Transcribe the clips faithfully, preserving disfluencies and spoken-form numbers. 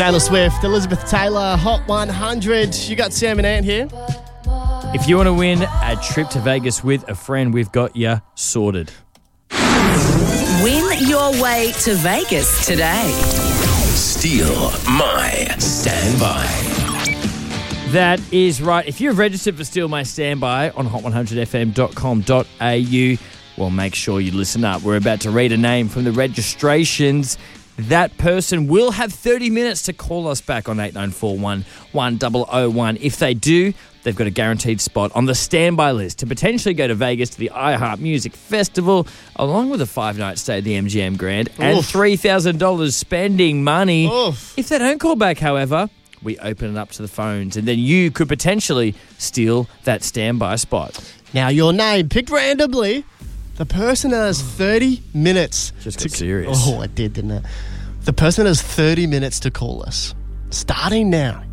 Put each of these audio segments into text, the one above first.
Taylor Swift, Elizabeth Taylor, Hot one hundred. You got Sam and Ant here. If you want to win a trip to Vegas with a friend, we've got you sorted. Win your way to Vegas today. Steal My Standby. That is right. If you're registered for Steal My Standby on hot one hundred f m dot com dot a u, well, make sure you listen up. We're about to read a name from the registrations. That person will have thirty minutes to call us back on eight nine four one, one zero zero one. If they do, they've got a guaranteed spot on the standby list to potentially go to Vegas to the iHeart Music Festival, along with a five-night stay at the M G M Grand and Oof. three thousand dollars spending money. Oof. If they don't call back, however, we open it up to the phones, and then you could potentially steal that standby spot. Now, your name, picked randomly. The person has thirty minutes. Just to got serious. Oh, I did, didn't I? The person has thirty minutes to call us. Starting now.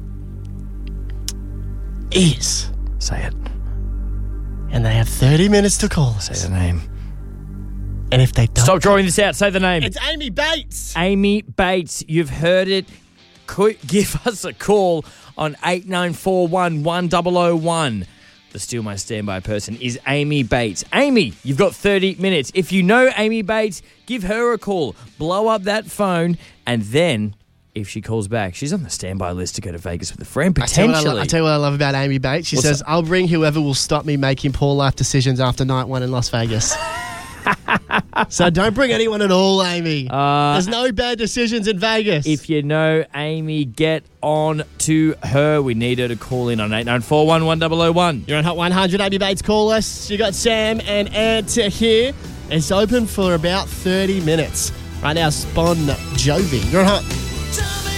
Is. Say it. And they have thirty minutes to call us. Say the name. And if they don't... Stop drawing this out. Say the name. It's Amy Bates. Amy Bates. You've heard it. Could give us a call on eight nine four one, one zero zero one. The Steal My Standby person is Amy Bates. Amy, you've got thirty minutes. If you know Amy Bates, give her a call. Blow up that phone, and then if she calls back, she's on the standby list to go to Vegas with a friend, I tell, you what I, potentially. lo- I tell you what I love about Amy Bates. She What's says, that? I'll bring whoever will stop me making poor life decisions after night one in Las Vegas. So don't bring anyone at all, Amy. Uh, There's no bad decisions in Vegas. If you know Amy, get on to her. We need her to call in on eight nine four one, one zero zero one. You're on Hot one hundred, Amy Bates, call us. You got Sam and Ant here. It's open for about thirty minutes. Right now, Bon Jovi. You're on Hot.